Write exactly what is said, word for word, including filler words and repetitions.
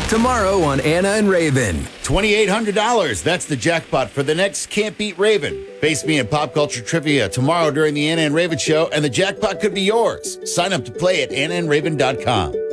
Tomorrow on Anna and Raven. twenty-eight hundred dollars. That's the jackpot for the next Can't Beat Raven. Face me in pop culture trivia tomorrow during the Anna and Raven show, and the jackpot could be yours. Sign up to play at anna and raven dot com.